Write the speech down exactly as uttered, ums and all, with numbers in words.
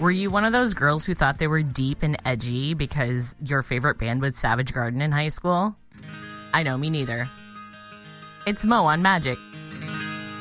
Were you one of those girls who thought they were deep and edgy because your favorite band was Savage Garden in high school? I know, me neither. It's Mo on Magic.